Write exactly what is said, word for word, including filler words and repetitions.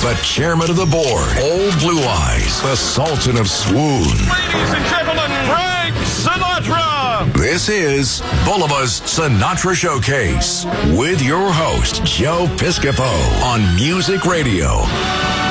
the chairman of the board, Old Blue Eyes, the Sultan of Swoon. Ladies and gentlemen, Frank Sinatra! This is Bulliva's Sinatra Showcase with your host, Joe Piscopo on Music Radio.